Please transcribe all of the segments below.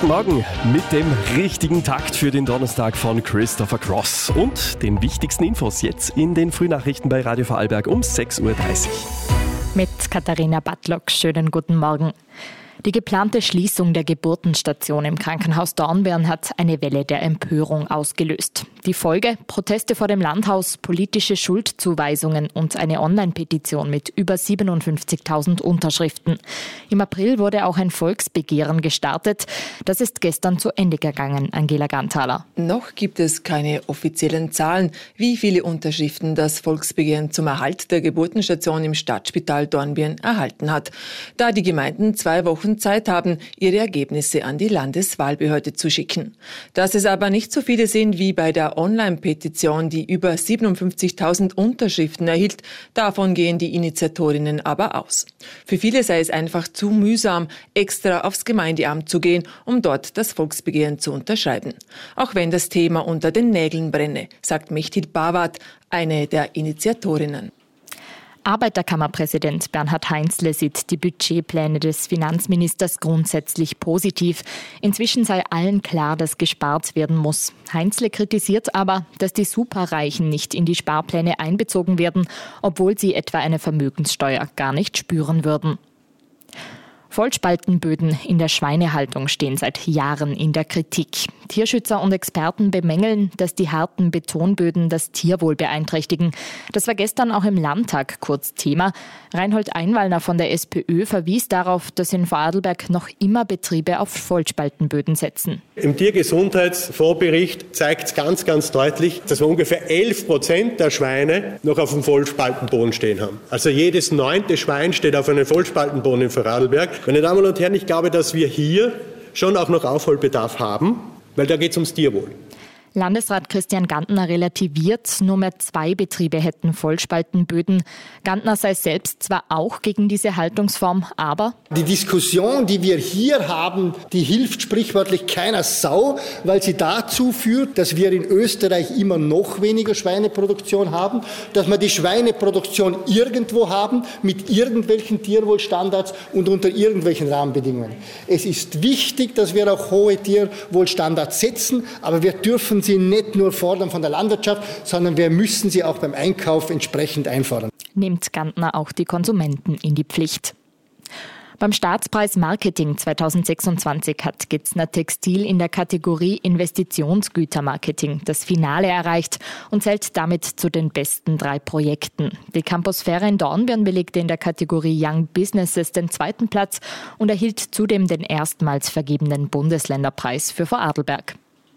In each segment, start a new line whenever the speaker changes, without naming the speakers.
Guten Morgen mit dem richtigen Takt für den Donnerstag von Christopher Cross und den wichtigsten Infos jetzt in den Frühnachrichten bei Radio Vorarlberg um 6.30 Uhr.
Mit Katharina Badlock. Schönen guten Morgen. Die geplante Schließung der Geburtenstation im Krankenhaus Dornbirn hat eine Welle der Empörung ausgelöst. Die Folge: Proteste vor dem Landhaus, politische Schuldzuweisungen und eine Online-Petition mit über 57.000 Unterschriften. Im April wurde auch ein Volksbegehren gestartet. Das ist gestern zu Ende gegangen, Angela Ganthaler.
Noch gibt es keine offiziellen Zahlen, wie viele Unterschriften das Volksbegehren zum Erhalt der Geburtenstation im Stadtspital Dornbirn erhalten hat. Da die Gemeinden 2 Wochen Zeit haben, ihre Ergebnisse an die Landeswahlbehörde zu schicken. Dass es aber nicht so viele sind wie bei der Online-Petition, die über 57.000 Unterschriften erhielt, davon gehen die Initiatorinnen aber aus. Für viele sei es einfach zu mühsam, extra aufs Gemeindeamt zu gehen, um dort das Volksbegehren zu unterschreiben. Auch wenn das Thema unter den Nägeln brenne, sagt Mechthild Bawat, eine der Initiatorinnen.
Arbeiterkammerpräsident Bernhard Heinzle sieht die Budgetpläne des Finanzministers grundsätzlich positiv. Inzwischen sei allen klar, dass gespart werden muss. Heinzle kritisiert aber, dass die Superreichen nicht in die Sparpläne einbezogen werden, obwohl sie etwa eine Vermögenssteuer gar nicht spüren würden. Vollspaltenböden in der Schweinehaltung stehen seit Jahren in der Kritik. Tierschützer und Experten bemängeln, dass die harten Betonböden das Tierwohl beeinträchtigen. Das war gestern auch im Landtag kurz Thema. Reinhold Einwallner von der SPÖ verwies darauf, dass in Vorarlberg noch immer Betriebe auf Vollspaltenböden setzen.
Im Tiergesundheitsvorbericht zeigt es ganz, ganz deutlich, dass wir ungefähr 11% der Schweine noch auf dem Vollspaltenboden stehen haben. Also jedes 9. Schwein steht auf einem Vollspaltenboden in Vorarlberg. Meine Damen und Herren, ich glaube, dass wir hier schon auch noch Aufholbedarf haben, weil da geht es ums Tierwohl.
Landesrat Christian Gantner relativiert, nur mehr 2 Betriebe hätten Vollspaltenböden. Gantner sei selbst zwar auch gegen diese Haltungsform, aber
die Diskussion, die wir hier haben, die hilft sprichwörtlich keiner Sau, weil sie dazu führt, dass wir in Österreich immer noch weniger Schweineproduktion haben, dass wir die Schweineproduktion irgendwo haben, mit irgendwelchen Tierwohlstandards und unter irgendwelchen Rahmenbedingungen. Es ist wichtig, dass wir auch hohe Tierwohlstandards setzen, aber wir dürfen sie nicht nur fordern von der Landwirtschaft, sondern wir müssen sie auch beim Einkauf entsprechend einfordern.
Nimmt Gantner auch die Konsumenten in die Pflicht. Beim Staatspreis Marketing 2026 hat Getzner Textil in der Kategorie Investitionsgütermarketing das Finale erreicht und zählt damit zu den besten 3 Projekten. Die Campusfähre in Dornbirn belegte in der Kategorie Young Businesses den 2. Platz und erhielt zudem den erstmals vergebenen Bundesländerpreis für Vorarlberg.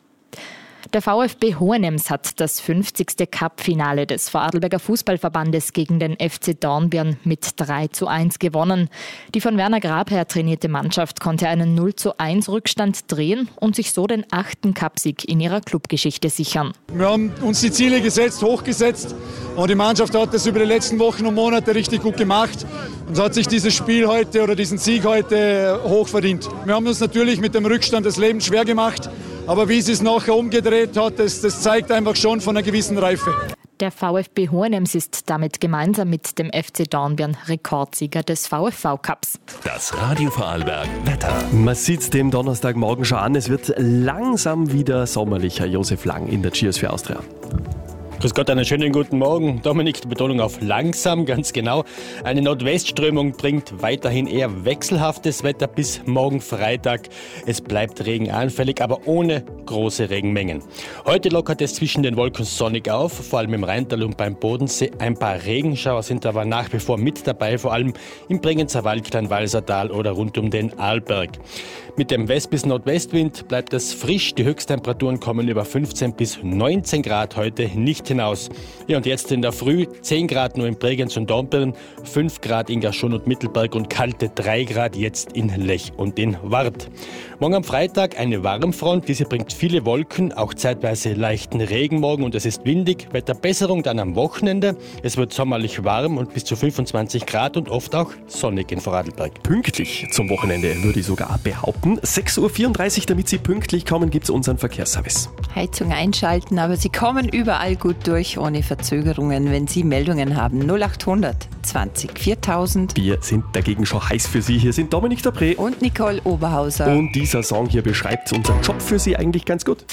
Der VfB Hohenems hat das 50. Cup-Finale des Vorarlberger Fußballverbandes gegen den FC Dornbirn mit 3:1 gewonnen. Die von Werner Grabherr trainierte Mannschaft konnte einen 0:1 Rückstand drehen und sich so den 8. Cupsieg in ihrer Clubgeschichte sichern.
Wir haben uns die Ziele gesetzt, hochgesetzt, und die Mannschaft hat das über die letzten Wochen und Monate richtig gut gemacht und hat sich dieses Spiel heute oder diesen Sieg heute hoch verdient. Wir haben uns natürlich mit dem Rückstand das Leben schwer gemacht, aber wie sie es nachher umgedreht hat, das zeigt einfach schon von einer gewissen Reife.
Der VfB Hohenems ist damit gemeinsam mit dem FC Dornbirn Rekordsieger des VfV-Cups.
Das Radio Vorarlberg Wetter. Man sieht es dem Donnerstagmorgen schon an, es wird langsam wieder sommerlicher. Josef Lang in der Cheers für Austria.
Grüß Gott, einen schönen guten Morgen. Dominik, die Betonung auf langsam, ganz genau. Eine Nordwestströmung bringt weiterhin eher wechselhaftes Wetter bis morgen Freitag. Es bleibt regenanfällig, aber ohne große Regenmengen. Heute lockert es zwischen den Wolken sonnig auf, vor allem im Rheintal und beim Bodensee. Ein paar Regenschauer sind aber nach wie vor mit dabei, vor allem im Bregenzer Waldklein, Walsertal oder rund um den Arlberg. Mit dem West- bis Nordwestwind bleibt es frisch. Die Höchsttemperaturen kommen über 15 bis 19 Grad heute nicht hinaus. Ja, und jetzt in der Früh 10 Grad nur in Bregenz und Dornbirn, 5 Grad in Garschun und Mittelberg und kalte 3 Grad jetzt in Lech und in Wart. Morgen am Freitag eine Warmfront. Diese bringt viele Wolken, auch zeitweise leichten Regen morgen und es ist windig. Wetterbesserung dann am Wochenende. Es wird sommerlich warm und bis zu 25 Grad und oft auch sonnig in Vorarlberg.
Pünktlich zum Wochenende würde ich sogar behaupten. 6.34 Uhr, damit Sie pünktlich kommen, gibt es unseren Verkehrsservice.
Heizung einschalten, aber Sie kommen überall gut gut durch, ohne Verzögerungen. Wenn Sie Meldungen haben, 0800 20 4000.
Wir sind dagegen schon heiß für Sie. Hier sind Dominik Dapré
Und Nicole Oberhauser.
Und dieser Song hier beschreibt unseren Job für Sie eigentlich ganz gut.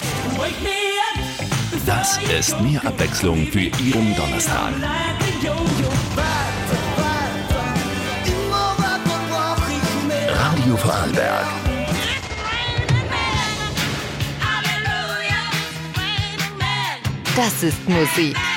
Das ist mehr Abwechslung für Ihren Donnerstag. Radio Vorarlberg.
Das ist Musik.